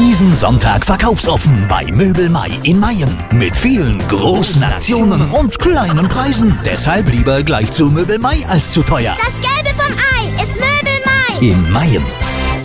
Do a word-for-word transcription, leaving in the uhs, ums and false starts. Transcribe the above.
Diesen Sonntag verkaufsoffen bei Möbel Mai in Mayen. Mit vielen großen Aktionen und kleinen Preisen. Deshalb lieber gleich zu Möbel Mai als zu teuer. Das Gelbe vom Ei ist Möbel Mai. In Mayen.